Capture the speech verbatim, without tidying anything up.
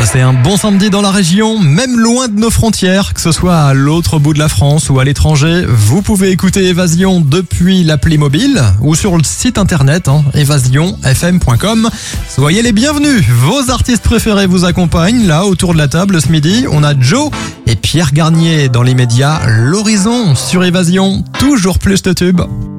Passez un bon samedi dans la région, même loin de nos frontières, que ce soit à l'autre bout de la France ou à l'étranger. Vous pouvez écouter Évasion depuis l'appli mobile ou sur le site internet hein, évasion f m point com. Soyez les bienvenus. Vos artistes préférés vous accompagnent là autour de la table ce midi. On a Joe et Pierre Garnier dans l'immédiat. L'horizon sur Évasion, toujours plus de tubes.